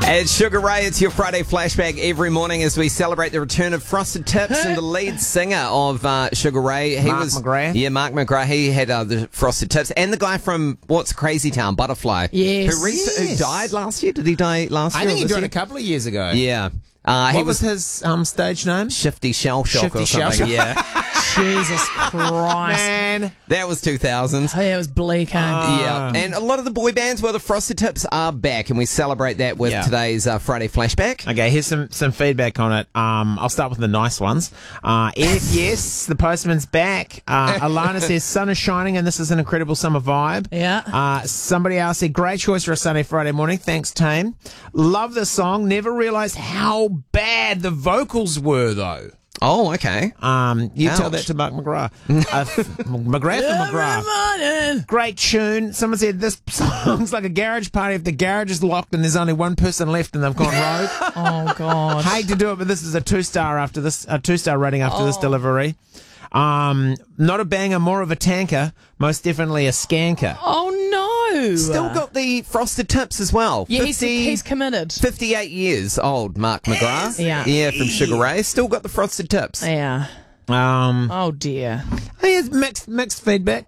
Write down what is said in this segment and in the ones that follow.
It's Sugar Ray. It's your Friday flashback every morning as we celebrate the return of Frosted Tips and the lead singer of Sugar Ray. Mark McGrath. Yeah, Mark McGrath. He had the Frosted Tips. And the guy from What's Crazy Town, Butterfly. Yes. Who died last year? Did he die last year? I think he this died year? a couple of years ago. Yeah. What was his stage name? Shifty Shell Shock Shifty or Shell something. Shock. Yeah. Jesus Christ. Man. That was 2000s. Oh, yeah, it was bleak, huh? Yeah, and a lot of the boy bands, well, the Frosted Tips are back, and we celebrate that with today's Friday flashback. Okay, here's some feedback on it. I'll start with the nice ones. Yes, the postman's back. Alana says, sun is shining and this is an incredible summer vibe. Yeah. Somebody else said, great choice for a sunny Friday morning. Thanks, team. Love the song. Never realised how bad the vocals were, though. Oh, okay. You tell Ouch. that to Mark McGrath. McGrath or McGrath? Great tune. Someone said this song's like a garage party if the garage is locked and there's only one person left and they've gone rogue. Oh, God. Hate to do it, but this is a 2-star rating after this delivery. Not a banger, more of a tanker. Most definitely a skanker. Oh, no. Still got the Frosted Tips as well. Yeah, he's committed. 58 years old, Mark McGrath. Yeah. From Sugar Ray. Still got the Frosted Tips. Yeah. Oh, dear. Here's mixed feedback.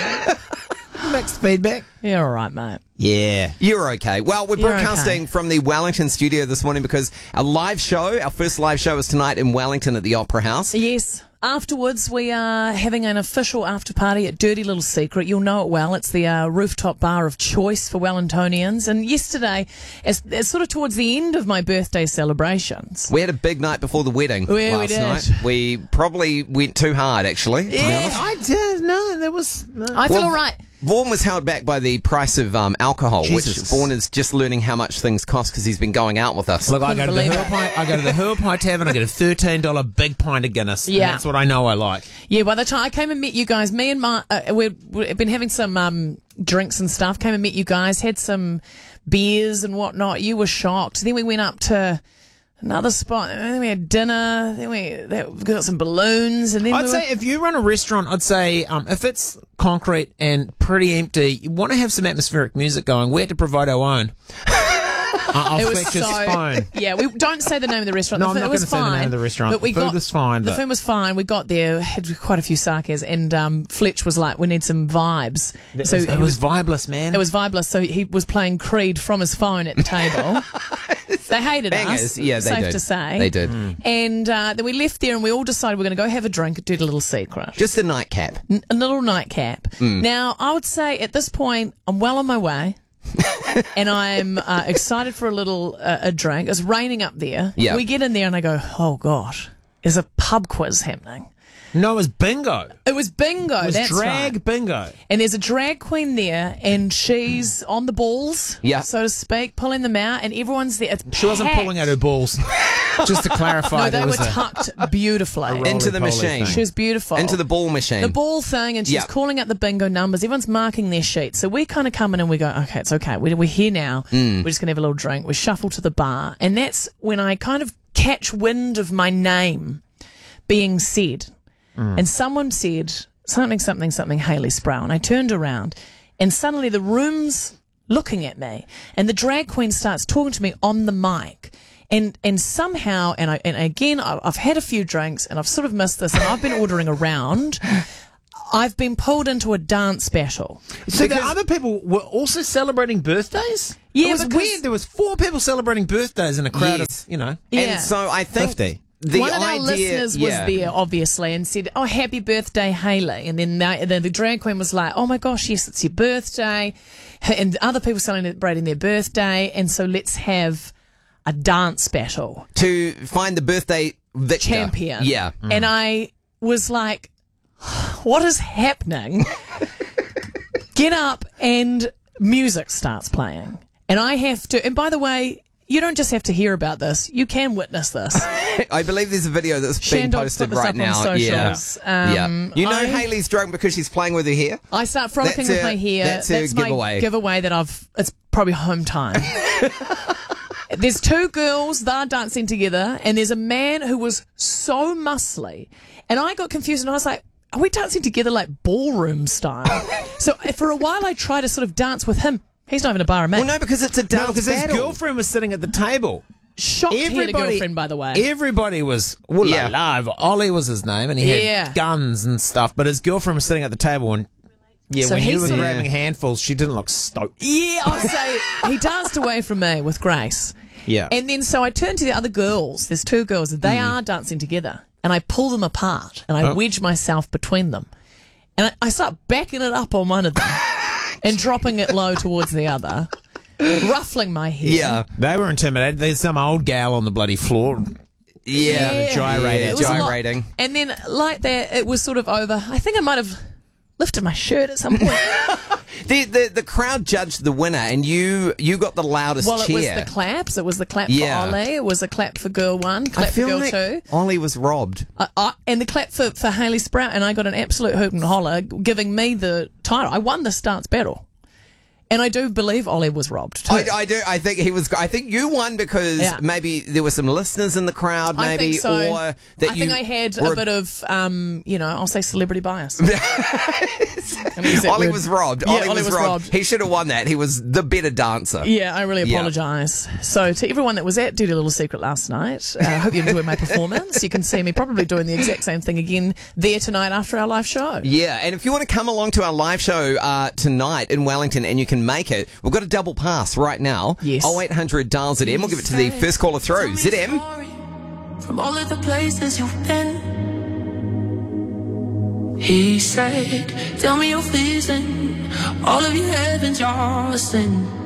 Mixed feedback. You're all right, mate. Yeah. You're okay. Well, we're You're broadcasting from the Wellington studio this morning because our first live show is tonight in Wellington at the Opera House. Yes. Afterwards, we are having an official after party at Dirty Little Secret. You'll know it well. It's the rooftop bar of choice for Wellingtonians. And yesterday, as sort of towards the end of my birthday celebrations, We had a big night before the wedding We last did. night. We probably went too hard, actually. to be honest. I did. No, there was. I feel all right. Vaughan was held back by the price of alcohol, Jesus. which Vaughan is just learning how much things cost because he's been going out with us. Look, I go to the believe Hurl Pie Tavern. I get a $13 big pint of Guinness. Yeah. And that's what I know I like. Yeah, by the time I came and met you guys, me and we've been having some drinks and stuff, came and met you guys, had some beers and whatnot. You were shocked. Then we went up to another spot, and then we had dinner, then we got some balloons, and then I'd say if you run a restaurant, I'd say if it's concrete and pretty empty, you want to have some atmospheric music going. We had to provide our own. I'll it was fetch his phone. Yeah, we don't say the name of the restaurant. No, I'm the not food going was to say the fine, name of the restaurant. But The food was fine. The but- food was fine. We got there, had quite a few sakes, and Fletch was like, "We need some vibes." It was vibeless, man. It was vibeless, so he was playing Creed from his phone at the table. They hated Bangers. us. Yeah, they safe did. to say. They did. And then we left there and we all decided we're going to go have a drink at Dirty Little Secret. Just a nightcap. A little nightcap. Now, I would say at this point, I'm well on my way. And I'm excited for a little a drink. It's raining up there. Yeah. We get in there and I go, oh, gosh, there's a pub quiz happening. No, it was bingo. It was bingo. It was that's drag right. bingo. And there's a drag queen there, and she's on the balls, Yeah. so to speak, pulling them out, and everyone's there. It's She wasn't packed. pulling out her balls. Just to clarify, No, they there were was a tucked beautifully. Into the roly-poly machine. thing. She was beautiful. Into the ball machine. The ball thing, and she's Yeah. calling out the bingo numbers. Everyone's marking their sheets. So we kind of come in and we go, okay, it's okay. We're here now. We're just going to have a little drink. We shuffle to the bar. And that's when I kind of catch wind of my name being said. And someone said something Hayley Sproul. And I turned around and suddenly the room's looking at me. And the drag queen starts talking to me on the mic. And somehow, and again, I've had a few drinks and I've sort of missed this and I've been ordering around. I've been pulled into a dance battle. So the other people were also celebrating birthdays? Yeah, It was because- weird. There was 4 people celebrating birthdays in a crowd Yes. of, Yeah. And so I think 50. the One of our idea, listeners was there, obviously, and said, oh, happy birthday, Hayley. And then the drag queen was like, oh, my gosh, yes, it's your birthday. And other people celebrating their birthday. And so let's have a dance battle. to find the birthday victor. Champion. Yeah. And I was like, what is happening? Get up and music starts playing. And I have to, and by the way, you don't just have to hear about this, you can witness this. I believe there's a video that's being Shandog posted put this right up on now. socials. Yeah. You know I- Hayley's drunk because she's playing with her hair? I start frolicking That's with her- my hair. that's her my giveaway. giveaway that it's probably home time. There's 2 girls, they're dancing together, and there's a man who was so muscly. And I got confused and I was like, are we dancing together like ballroom style? So for a while I tried to sort of dance with him He's not even a bar of mate. Well, no, because it's a dance No, because his battle. girlfriend was sitting at the table. Shocked he had a girlfriend, by the way. Everybody was alive. Ollie was his name, and he Yeah. had guns and stuff. But his girlfriend was sitting at the table, and So when he you were said- grabbing handfuls, she didn't look stoked. Yeah, I'll say he danced away from me with Grace. Yeah. And then so I turned to the other girls. There's two girls. They are dancing together. And I pull them apart and I wedge myself between them. And I start backing it up on one of them and dropping it low towards the other, ruffling my hair. Yeah. They were intimidated. There's some old gal on the bloody floor. Yeah. gyrating. It was a lot. Gyrating. And then like that, it was sort of over. I think I might have lifted my shirt at some point. The crowd judged the winner, and you got the loudest Well, it cheer. was the claps. It was the clap Yeah. for Ollie. It was a clap for girl one, I clap for feel girl like two. Ollie was robbed. And the clap for Hayley Sprout, and I got an absolute hoot and holler, giving me the title. I won this dance battle. And I do believe Ollie was robbed too. I do. I think he was. I think you won because Yeah. maybe there were some listeners in the crowd, I maybe, think so. or that I you think I had were a bit of, I'll say celebrity bias. Ollie was robbed. Yeah, Ollie was robbed. He should have won that. He was the better dancer. Yeah, I really Yeah. apologise. So to everyone that was at Dirty Little Secret last night, I hope you enjoyed my performance. You can see me probably doing the exact same thing again there tonight after our live show. Yeah, and if you want to come along to our live show tonight in Wellington and you can make it, we've got a double pass right now. Yes. 0800 dial ZM. We'll give it to the first caller through. ZM. From all of the places you've been, he said, tell me your fears and all of your heavens, your sin.